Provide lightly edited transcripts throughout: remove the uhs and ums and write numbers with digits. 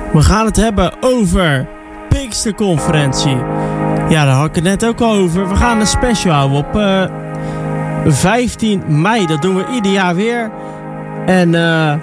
We gaan het hebben over Pinksterconferentie. Ja, daar had ik het net ook al over. We gaan een special houden op 15 mei. Dat doen we ieder jaar weer. En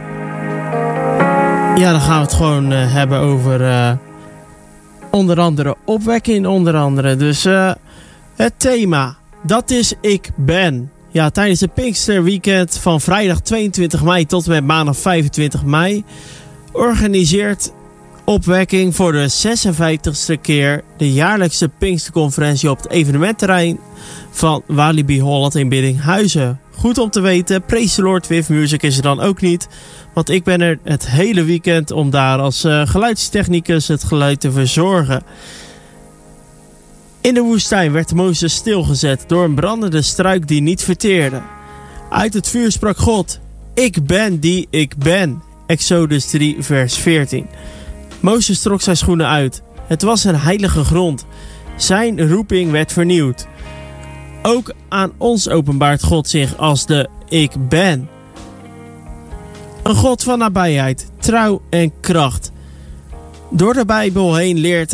ja, dan gaan we het gewoon hebben over onder andere opwekking. Dus het thema, dat is Ik Ben. Ja, tijdens het Pinksterweekend van vrijdag 22 mei tot en met maandag 25 mei... organiseert Opwekking voor de 56e keer de jaarlijkse Pinksterconferentie op het evenementterrein van Walibi Holland in Biddinghuizen. Goed om te weten, Praise the Lord with Music is er dan ook niet, want ik ben er het hele weekend om daar als geluidstechnicus het geluid te verzorgen. In de woestijn werd Mozes stilgezet door een brandende struik die niet verteerde. Uit het vuur sprak God, ik ben die ik ben. Exodus 3 vers 14. Mozes trok zijn schoenen uit. Het was een heilige grond. Zijn roeping werd vernieuwd. Ook aan ons openbaart God zich als de Ik Ben. Een God van nabijheid, trouw en kracht. Door de Bijbel heen leert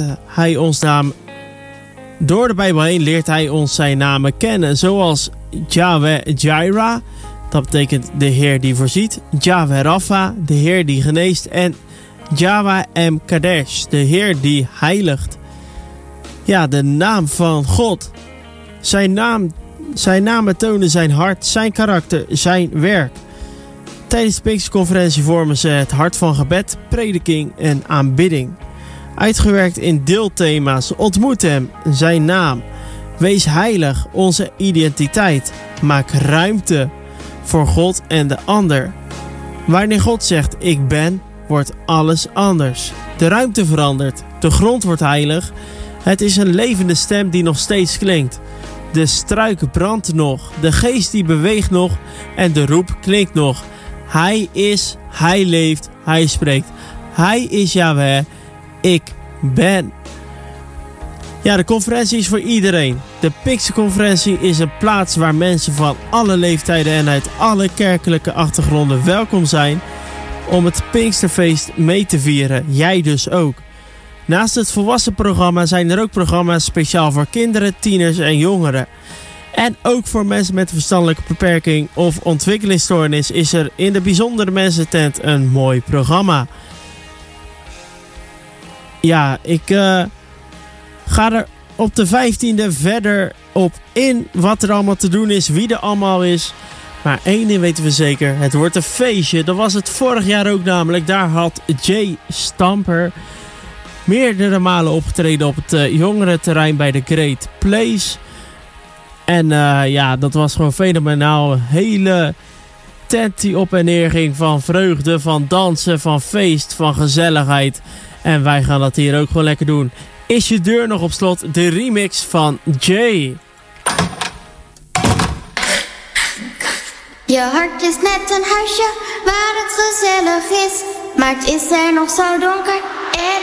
hij ons zijn namen kennen, zoals Yahweh Jireh, dat betekent de Heer die voorziet, Yahweh Rapha, de Heer die geneest, en Yahweh Kadesh, de Heer die heiligt. Ja, de naam van God. Zijn namen tonen zijn hart, zijn karakter, zijn werk. Tijdens de Pinksterconferentie vormen ze het hart van gebed, prediking en aanbidding. Uitgewerkt in deelthema's, ontmoet hem, zijn naam. Wees heilig, onze identiteit. Maak ruimte voor God en de ander. Wanneer God zegt ik ben, wordt alles anders. De ruimte verandert, de grond wordt heilig. Het is een levende stem die nog steeds klinkt. De struik brandt nog, de geest die beweegt nog en de roep klinkt nog. Hij is, hij leeft, hij spreekt. Hij is Yahweh, ik ben. Ja, de conferentie is voor iedereen. De Pinksterconferentie is een plaats waar mensen van alle leeftijden en uit alle kerkelijke achtergronden welkom zijn om het Pinksterfeest mee te vieren. Jij dus ook. Naast het volwassen programma zijn er ook programma's speciaal voor kinderen, tieners en jongeren. En ook voor mensen met verstandelijke beperking of ontwikkelingsstoornis is er in de bijzondere mensentent een mooi programma. Ja, ik ga er op de 15e verder op in wat er allemaal te doen is, wie er allemaal is. Maar één ding weten we zeker, het wordt een feestje. Dat was het vorig jaar ook namelijk. Daar had Jay Stamper meerdere malen opgetreden op het jongerenterrein bij de Great Place. En ja, dat was gewoon fenomenaal. Een hele tent die op en neer ging van vreugde, van dansen, van feest, van gezelligheid. En wij gaan dat hier ook gewoon lekker doen. Is je deur nog op slot? De remix van Jay. Je hart is net een huisje waar het gezellig is, maar het is er nog zo donker.